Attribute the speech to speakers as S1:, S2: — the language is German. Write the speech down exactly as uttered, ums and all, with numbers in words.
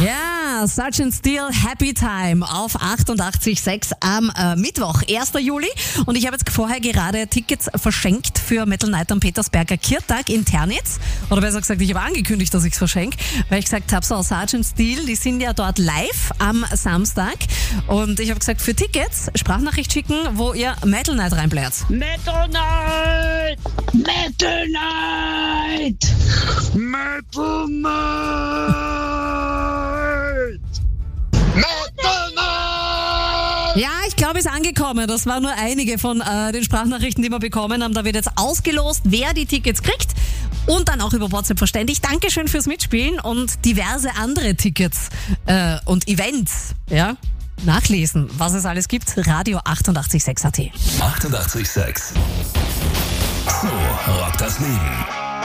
S1: Ja, Sergeant Steel, Happy Time auf achtundachtzig Komma sechs am äh, Mittwoch, ersten Juli. Und ich habe jetzt vorher gerade Tickets verschenkt für Metal Night am Petersberger Kirtag in Ternitz. Oder besser gesagt, ich habe angekündigt, dass ich es verschenke, weil ich gesagt habe, so Sergeant Steel, die sind ja dort live am Samstag. Und ich habe gesagt, für Tickets Sprachnachricht schicken, wo ihr Metal Night reinblärt.
S2: Metal Night! Metal Night! Metal Night! Metal Night!
S1: Ja, ich glaube, es ist angekommen. Das waren nur einige von äh, den Sprachnachrichten, die wir bekommen haben. Da wird jetzt ausgelost, wer die Tickets kriegt. Und dann auch über WhatsApp verständlich. Dankeschön fürs Mitspielen und diverse andere Tickets äh, und Events. Ja, nachlesen, was es alles gibt. Radio achtundachtzig Komma sechs A T.
S3: achtundachtzig Komma sechs. So rockt das Leben.